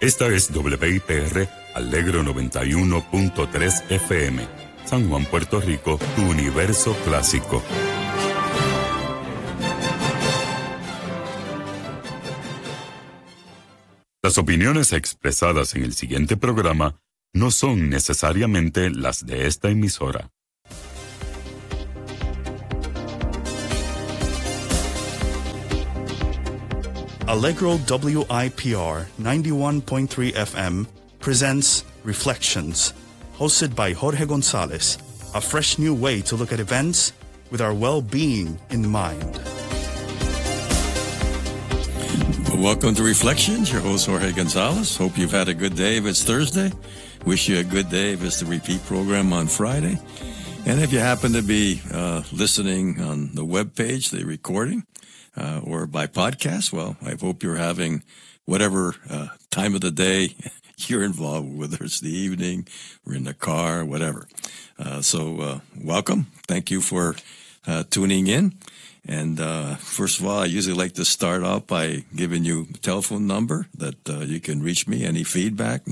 Esta es WIPR Alegro 91.3 FM, San Juan, Puerto Rico, tu universo clásico. Las opiniones expresadas en el siguiente programa no son necesariamente las de esta emisora. Allegro WIPR 91.3 FM presents Reflections, hosted by Jorge Gonzalez, a fresh new way to look at events with our well-being in mind. Welcome to Reflections. Your host, Jorge Gonzalez. Hope you've had a good day if it's Thursday. Wish you a good day if it's the repeat program on Friday. And if you happen to be listening on the webpage, the recording, or by podcast, well, I hope you're having whatever time of the day you're involved with, whether it's the evening or in the car, whatever. So welcome. Thank you for tuning in. And first of all, I usually like to start out by giving you a telephone number that you can reach me. Any feedback,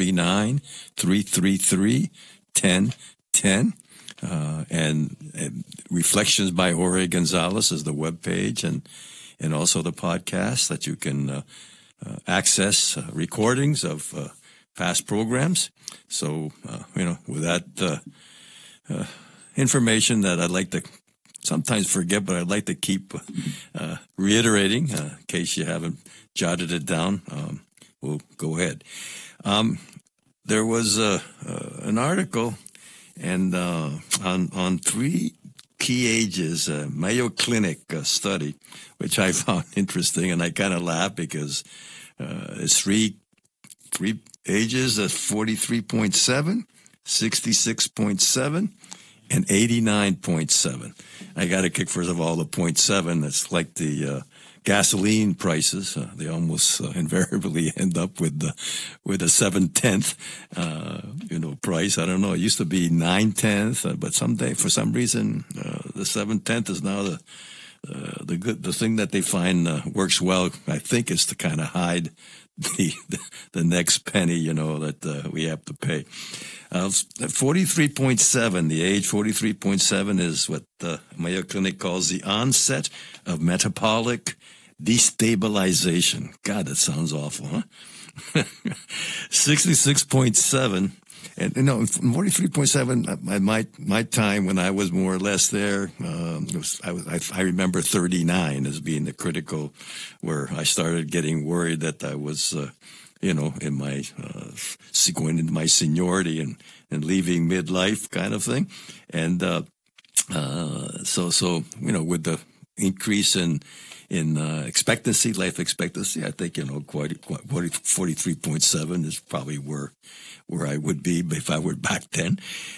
939-333-1010. And Reflections by Jorge Gonzalez is the webpage, and also the podcast that you can access recordings of past programs. So, with that information that I'd like to sometimes forget, but I'd like to keep reiterating in case you haven't jotted it down. We'll go ahead. There was an article and on three key ages, Mayo Clinic study, which I found interesting, and I kind of laugh because it's three ages, 43.7, 66.7, and 89.7. I got a kick, first of all, the 0.7. That's like the gasoline prices. They almost invariably end up with a 7/10, price. I don't know. It used to be 9/10, but someday, for some reason, the 7/10 is now the thing that they find works well. I think is to kind of hide the next penny, that we have to pay. 43.7, the age 43.7 is what the Mayo Clinic calls the onset of metabolic destabilization. God, that sounds awful, huh? 66.7, and 43.7. My time when I was more or less there, I remember 39 as being the critical, where I started getting worried that I was, in my going into my seniority and leaving midlife kind of thing, and so with the increase in expectancy, life expectancy, I think 43.7 is probably where I would be if I were back then.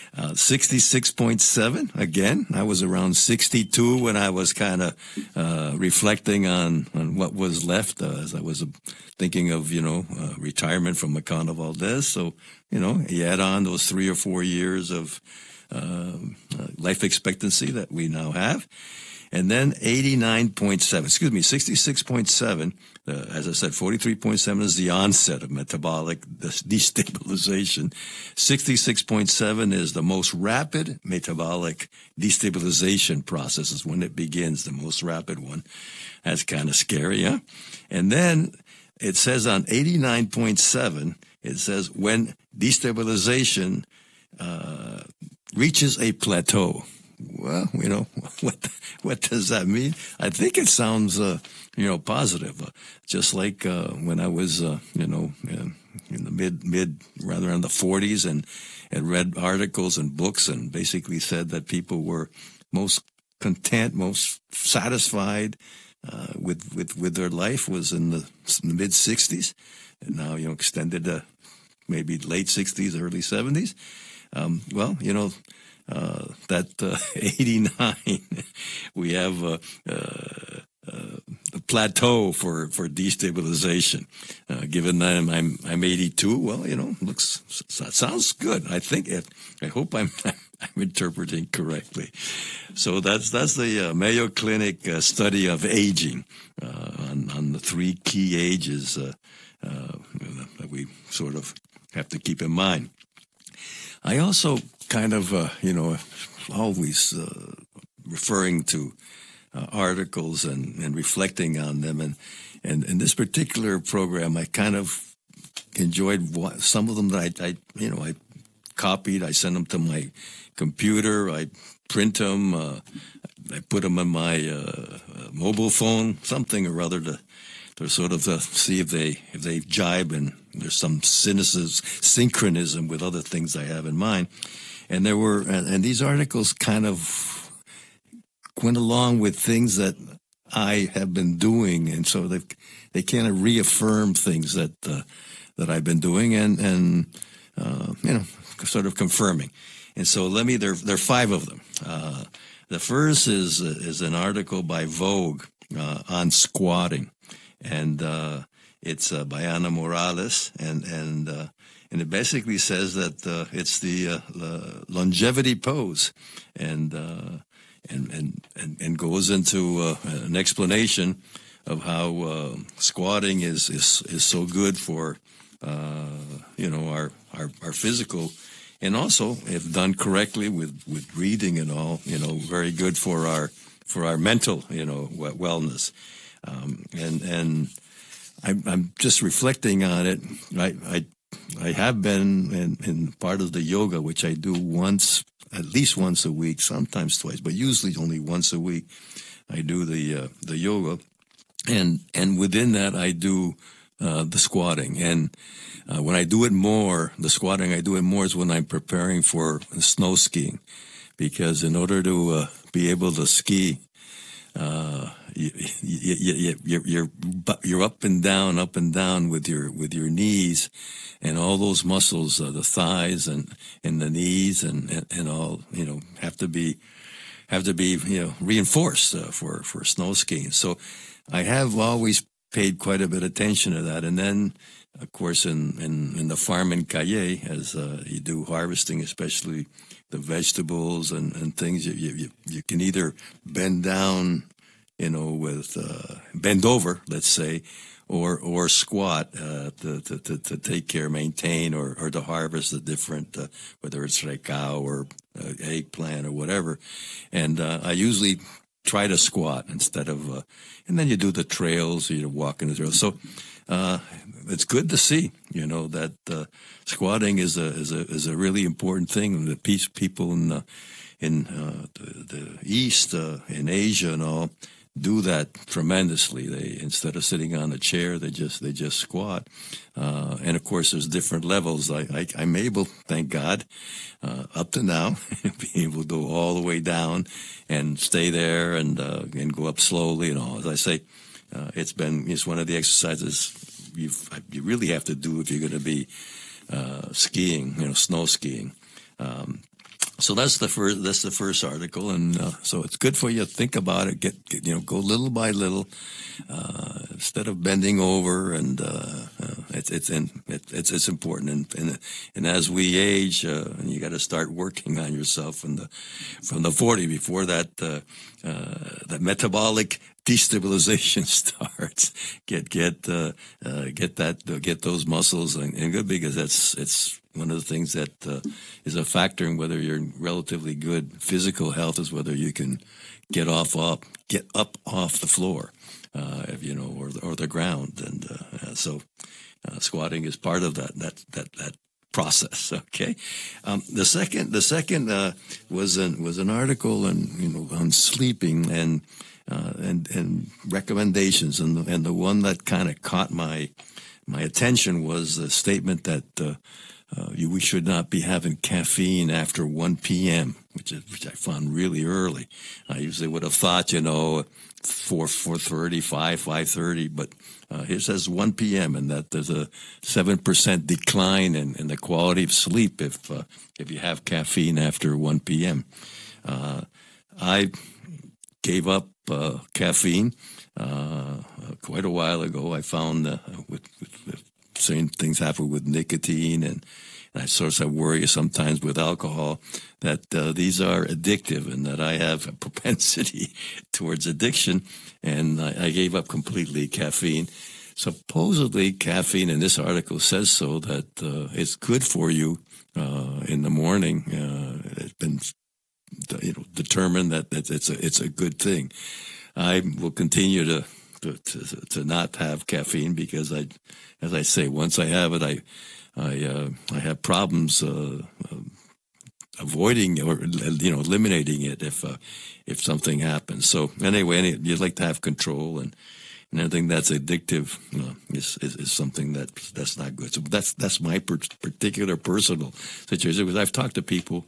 66.7, again, I was around 62 when I was kind of reflecting on what was left as I was thinking of retirement from Macondo Valdez. So you add on those 3 or 4 years of life expectancy that we now have. And then 66.7, as I said, 43.7 is the onset of metabolic destabilization. 66.7 is the most rapid metabolic destabilization process, is when it begins, the most rapid one. That's kind of scary, huh? And then it says on 89.7, it says when destabilization reaches a plateau. Well, what does that mean? I think it sounds, positive. Just like when I was, in the rather in the 40s, and read articles and books, and basically said that people were most content, most satisfied with their life was in the mid 60s, and now extended to maybe late 60s, early 70s. That 89, we have a plateau for destabilization. Given that I'm 82, well, sounds good. I hope I'm interpreting correctly. So that's the Mayo Clinic study of aging on the three key ages that we sort of have to keep in mind. I also kind of, always referring to articles and reflecting on them. And in this particular program, I kind of enjoyed some of them that I copied. I sent them to my computer. I print them. I put them on my mobile phone, something or other to sort of see if they jibe and there's some synchronism with other things I have in mind. And there were, and these articles kind of went along with things that I have been doing, and so they kind of reaffirm things that I've been doing, and sort of confirming. And so there are 5 of them. The first is an article by Vogue on squatting, and it's by Ana Morales, and it basically says that it's the longevity pose, and goes into an explanation of how squatting is so good for our physical, and also if done correctly with reading and all, very good for our mental wellness. And I'm just reflecting on it. I have been in part of the yoga, which I do at least once a week, sometimes twice, but usually only once a week. I do the yoga, and within that I do the squatting. And when I do it more, the squatting I do it more is when I'm preparing for snow skiing, because in order to be able to ski, you're up and down with your knees, and all those muscles, the thighs and the knees and all, have to be reinforced for snow skiing. So I have always paid quite a bit of attention to that. And then, of course, in the farm in Calle, as you do harvesting, especially the vegetables and things, you can either bend down, with bend over, let's say, or squat to take care, maintain, or to harvest the different, whether it's recao or eggplant or whatever. And I usually try to squat instead of, and then you do the trails, walking the trails. So it's good to see, that squatting is a really important thing. The people in the East, in Asia and all, do that tremendously. They, instead of sitting on a chair, they just squat. And of course, there's different levels. I'm able, thank God, up to now, being able to go all the way down and stay there and go up slowly and all. As I say, it's one of the exercises you really have to do if you're going to be skiing, snow skiing. So that's the first article, and so it's good for you to think about it. Go little by little, instead of bending over, and it's important. And as we age, you got to start working on yourself from the 40 before that metabolic destabilization starts. Get those muscles and good, because it's one of the things that is a factor in whether you're in relatively good physical health, is whether you can get up off the floor, or the ground, and so squatting is part of that process. Okay, the second was an article on sleeping and recommendations, and the one that kind of caught my attention was the statement that we should not be having caffeine after 1 p.m., which I found really early. I usually would have thought, 4:30, 5:30, but here says 1 p.m. and that there's a 7% decline in the quality of sleep if you have caffeine after 1 p.m. I gave up caffeine quite a while ago. I found with same things happen with nicotine, and I sort of worry sometimes with alcohol that these are addictive, and that I have a propensity towards addiction, and I gave up completely caffeine. supposedly caffeine in this article says so, that it's good for you in the morning. It's been determined that it's a good thing. I will continue to not have caffeine because as I say, once I have it, I have problems avoiding or eliminating it if something happens. So anyway, you'd like to have control, and anything that's addictive is something that's not good. So that's my particular personal situation. Because I've talked to people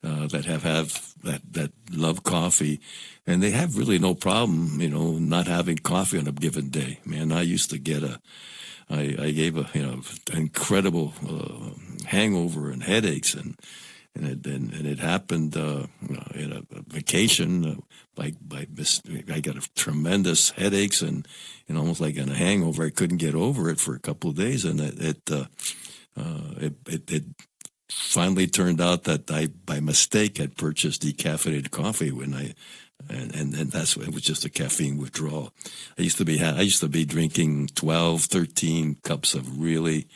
that love coffee, and they have really no problem, not having coffee on a given day. Man, I used to get I gave an incredible hangover and headaches, and it happened in a vacation. I got a tremendous headaches and almost like in a hangover. I couldn't get over it for a couple of days, and it finally turned out that I by mistake had purchased decaffeinated coffee and that's it was just a caffeine withdrawal. I used to be drinking 12, 13 cups of really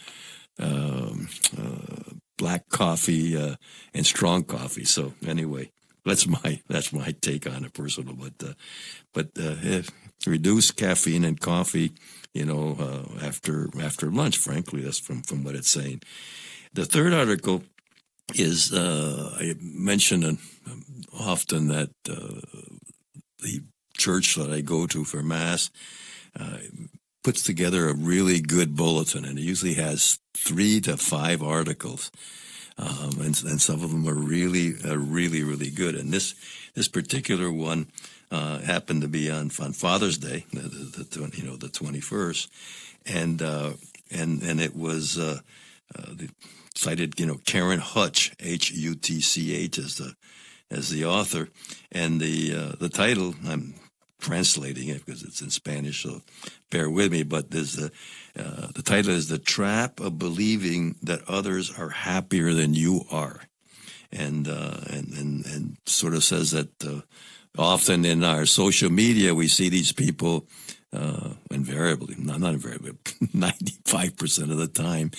black coffee and strong coffee. So anyway, that's my take on it, personal. But reduce caffeine and coffee, after lunch. Frankly, that's from what it's saying. The third article is I mention often that the church that I go to for Mass puts together a really good bulletin, and it usually has 3 to 5 articles, and some of them are really good. And this particular one happened to be on Father's Day, the 21st, and it was cited Karen Hutch, Hutch as the author, and the title, I'm translating it because it's in Spanish, so bear with me, but there's the title is "The Trap of Believing That Others Are Happier Than You Are," and sort of says that often in our social media we see these people invariably, not invariably, 95% of the time,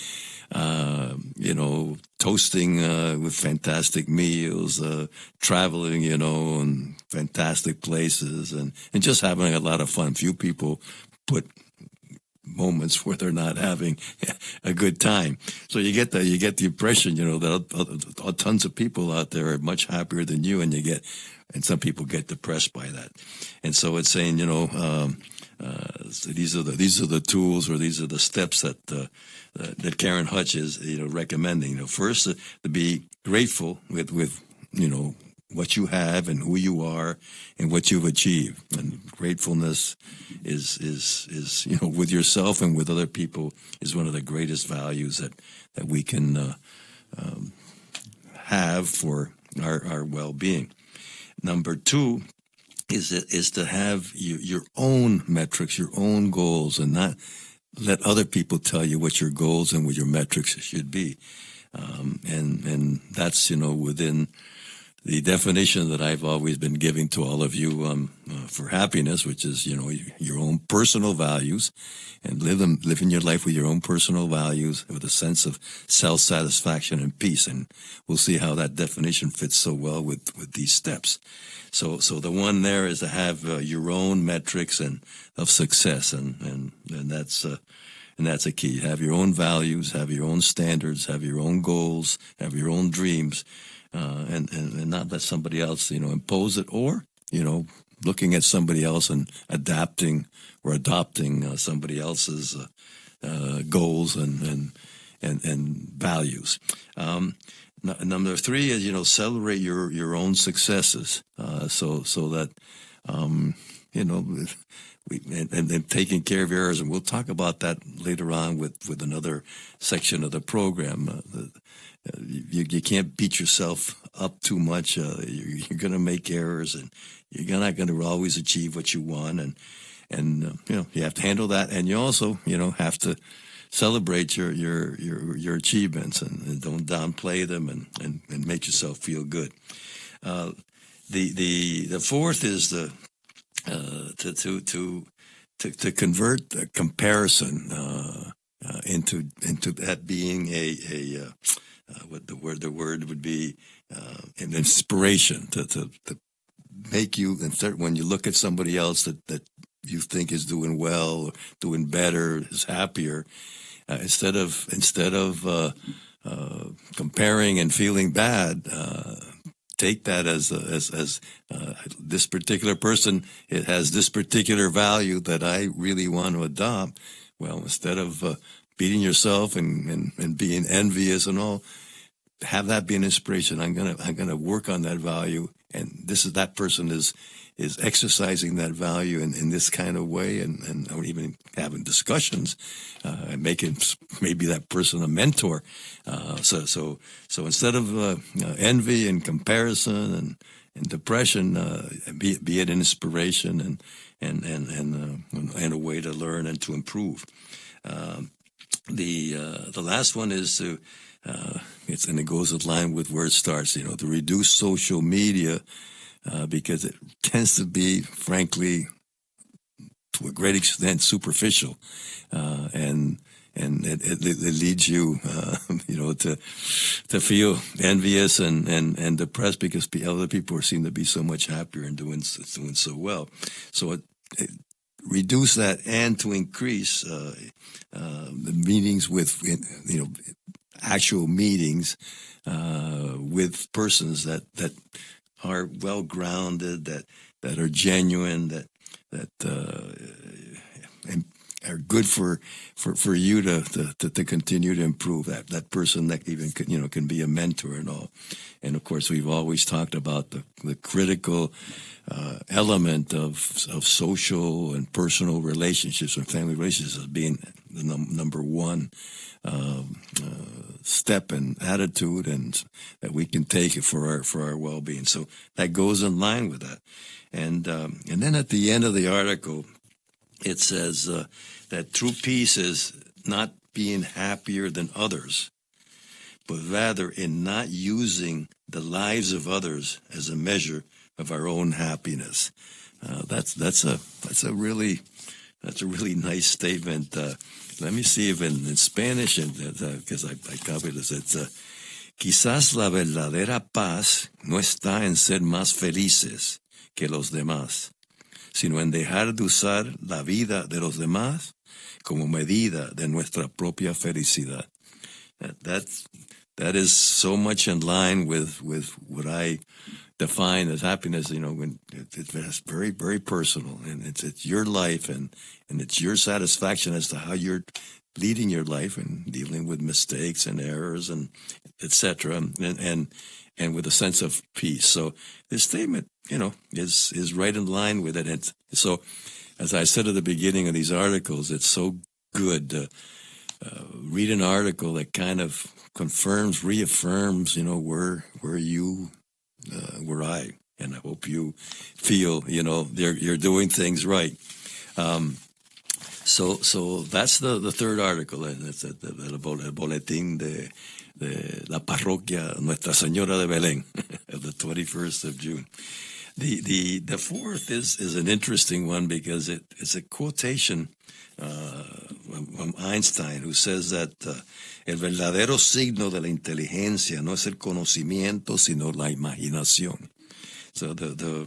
toasting with fantastic meals, traveling, and fantastic places, and just having a lot of fun. Few people put moments where they're not having a good time. So you get the impression, that tons of people out there are much happier than you, and some people get depressed by that. And so it's saying, these are the tools, or these are the steps that Karen Hutch is recommending. First, to be grateful with what you have and who you are and what you've achieved. And gratefulness is with yourself and with other people is one of the greatest values that we can have for our well-being. Number 2 is to have your own metrics, your own goals, and not let other people tell you what your goals and what your metrics should be. And that's, within the definition that I've always been giving to all of you for happiness, which is, your own personal values, and living your life with your own personal values with a sense of self-satisfaction and peace. And we'll see how that definition fits so well with these steps. So the one there is to have your own metrics and of success, and that's a key. Have your own values, have your own standards, have your own goals, have your own dreams, and not let somebody else impose it, or looking at somebody else and adapting or adopting somebody else's goals and values. Number 3 is celebrate your own successes, so that and taking care of errors, and we'll talk about that later on with another section of the program. You can't beat yourself up too much. You're going to make errors, and you're not going to always achieve what you want, and you have to handle that, and you also have to celebrate your achievements, and don't downplay them, and make yourself feel good. The 4th is to convert a comparison into that being what the word would be, an inspiration to make you, and when you look at somebody else that you think is doing well, or doing better, is happier, instead of comparing and feeling bad, take that as this particular person, it has this particular value that I really want to adopt. Well, instead of beating yourself and being envious and all, have that be an inspiration. I'm gonna work on that value, and that person is exercising that value in this kind of way, and even having discussions, and making maybe that person a mentor. So instead of envy and comparison and depression, be it an inspiration and a way to learn and to improve. The last one is to it goes in line with where it starts. To reduce social media. Because it tends to be, frankly, to a great extent, superficial, and it leads you, to feel envious and depressed because other people seem to be so much happier and doing so well. So it reduce that, and to increase the meetings with actual meetings with persons that are well grounded, that are genuine, that are good for you to continue to improve. That person that even can be a mentor and all. And of course, we've always talked about the critical element of social and personal relationships and family relationships as being the number one step and attitude, and that we can take it for our well-being. So that goes in line with that. And then at the end of the article, it says that true peace is not being happier than others, but rather in not using the lives of others as a measure of our own happiness. That's a really nice statement. Let me see if in Spanish, because I copied this, it's quizás la verdadera paz no está en ser más felices que los demás, sino en dejar de usar la vida de los demás como medida de nuestra propia felicidad. That is so much in line with what I define as happiness. When it's very, very personal, and it's your life, and it's your satisfaction as to how you're leading your life and dealing with mistakes and errors and etc. and with a sense of peace. So this statement, is right in line with it. And so, as I said at the beginning of these articles, it's so good to read an article that kind of confirms, reaffirms, where I, and I hope you feel, you're doing things right. So that's the third article, and it's el boletín de la parroquia Nuestra Señora de Belén of the 21st of June. The fourth is an interesting one because it's a quotation from Einstein, who says that el verdadero signo de la inteligencia no es el conocimiento sino la imaginación. So the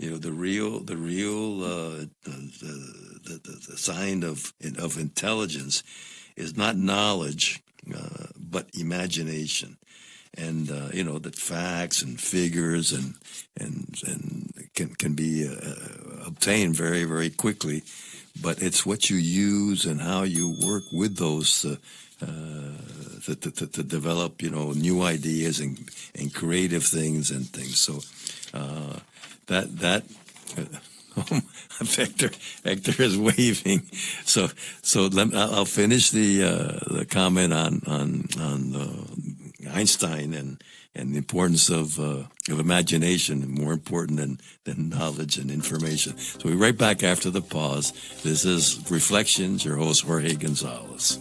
sign of intelligence is not knowledge, but imagination. And that facts and figures and can be obtained very, very quickly, but it's what you use and how you work with those to develop new ideas and creative things and things. So that Hector is waving. So I'll finish the comment on Einstein and the importance of imagination, more important than knowledge and information. So we'll be right back after the pause. This is Reflections, your host, Jorge Gonzalez.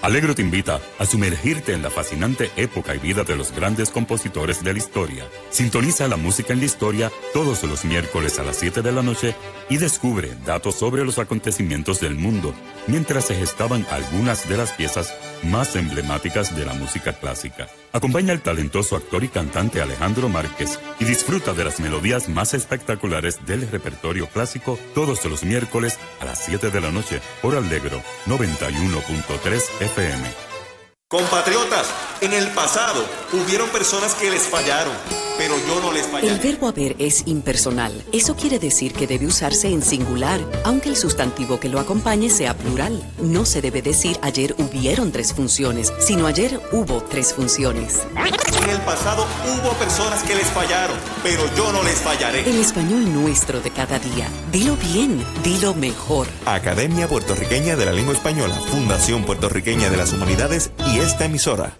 Allegro te invita a sumergirte en la fascinante época y vida de los grandes compositores de la historia. Sintoniza la música en la historia todos los miércoles a las 7 de la noche y descubre datos sobre los acontecimientos del mundo mientras se gestaban algunas de las piezas más emblemáticas de la música clásica. Acompaña al talentoso actor y cantante Alejandro Márquez y disfruta de las melodías más espectaculares del repertorio clásico todos los miércoles a las 7 de la noche por Allegro 91.3 FM. Compatriotas, en el pasado hubieron personas que les fallaron, pero yo no les fallaré. El verbo haber es impersonal. Eso quiere decir que debe usarse en singular, aunque el sustantivo que lo acompañe sea plural. No se debe decir ayer hubieron 3 funciones, sino ayer hubo 3 funciones. En el pasado hubo personas que les fallaron, pero yo no les fallaré. El español nuestro de cada día. Dilo bien, dilo mejor. Academia Puertorriqueña de la Lengua Española, Fundación Puertorriqueña de las Humanidades y esta emisora.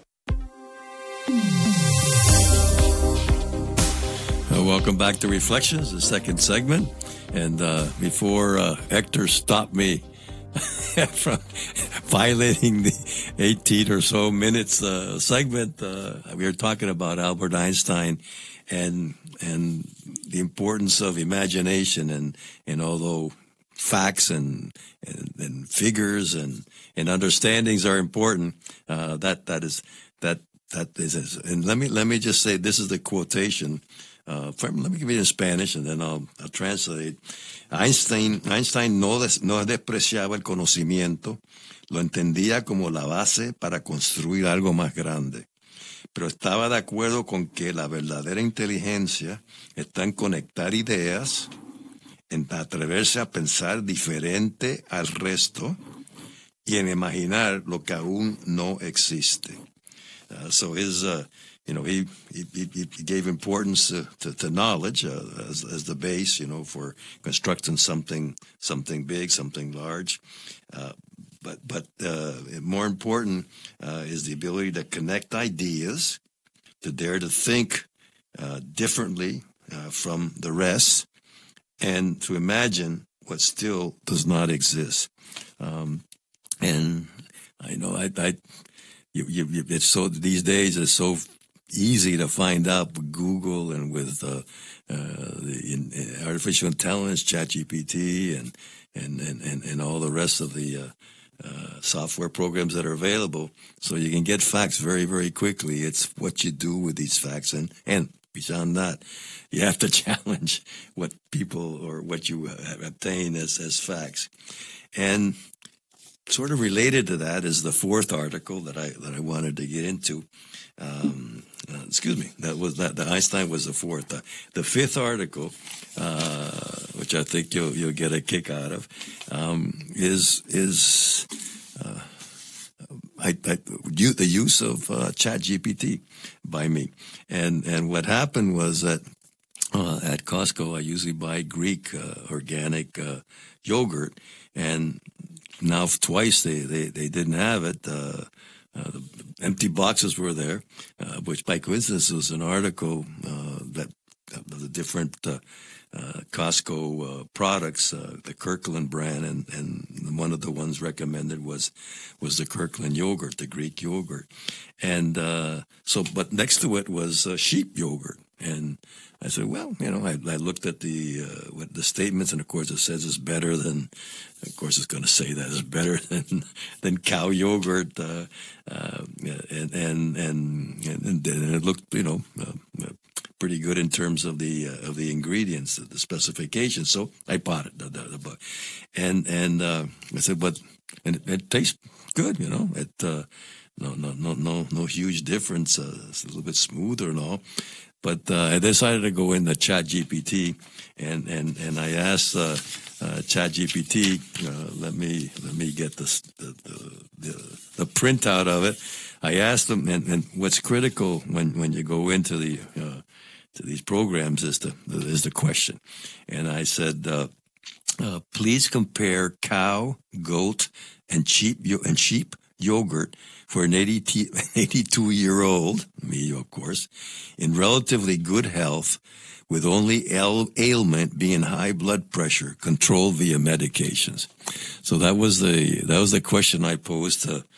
Welcome back to Reflections, the second segment. And before Hector stopped me from violating the 18 or so minutes segment, we were talking about Albert Einstein and the importance of imagination, and although facts and figures and understandings are important, that is, and let me just say, this is the quotation. Let me give it in Spanish and then I'll translate. Einstein no despreciaba el conocimiento, lo entendía como la base para construir algo más grande, pero estaba de acuerdo con que la verdadera inteligencia está en conectar ideas, en atreverse a pensar diferente al resto y en imaginar lo que aún no existe. So his, he gave importance to knowledge as the base, for constructing something big, something large. But more important is the ability to connect ideas, to dare to think differently from the rest, and to imagine what still does not exist. And I know it's so, these days it's so easy to find out with Google and with the artificial intelligence, ChatGPT, and all the rest of the software programs that are available. So you can get facts very, very quickly. It's what you do with these facts, and beyond that, you have to challenge what people or what you obtain as facts. And sort of related to that is the fourth article that I wanted to get into. That Einstein was the fourth. The fifth article, which I think you'll get a kick out of, is the use of ChatGPT by me. And what happened was that at Costco I usually buy Greek organic yogurt, and now twice they didn't have it. The empty boxes were there, which by coincidence was an article that the different Costco products, the Kirkland brand, and one of the ones recommended was the Kirkland yogurt, the Greek yogurt, and but next to it was sheep yogurt, and I said, well, I looked at the statements, and of course it says it's better than. Of course, it's going to say that it's better than cow yogurt, and it looked, pretty good in terms of the ingredients, the specifications. So I bought it, the book, and I said, but it tastes good, It no huge difference. It's a little bit smoother and all. But I decided to go into ChatGPT, and I asked ChatGPT, let me get the printout of it. I asked them, and what's critical when you go into to these programs is the question, and I said, please compare cow, goat, and sheep yogurt for an 82-year-old, me of course, in relatively good health, with only ailment being high blood pressure, controlled via medications. So that was the question I posed to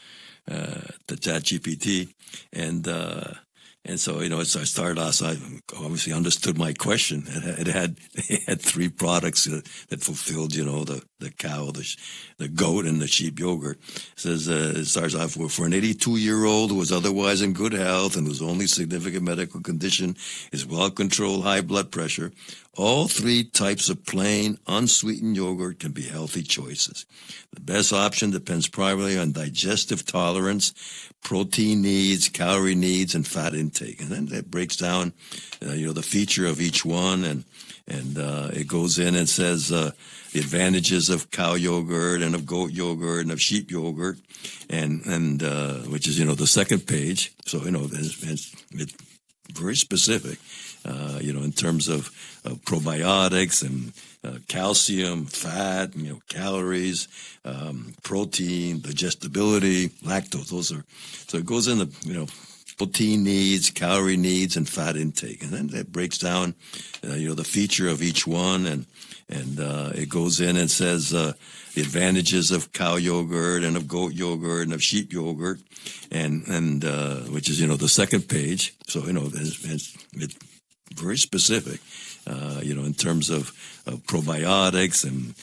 the ChatGPT, and so, so I started off, so I obviously understood my question. It had 3 products that fulfilled, the cow, the goat, and the sheep yogurt. It says, it starts off with, for an 82-year-old who was otherwise in good health and whose only significant medical condition is well-controlled high blood pressure, all 3 types of plain, unsweetened yogurt can be healthy choices. The best option depends primarily on digestive tolerance, protein needs, calorie needs, and fat intake. And then that breaks down, the feature of each one, and it goes in and says the advantages of cow yogurt and of goat yogurt and of sheep yogurt, and which is the second page. So it's very specific, in terms of probiotics and calcium, fat, calories, protein, digestibility, lactose. So it goes into, protein needs, calorie needs, and fat intake. And then that breaks down, the feature of each one, and it goes in and says the advantages of cow yogurt and of goat yogurt and of sheep yogurt, and which is the second page. So it's very specific, in terms of probiotics and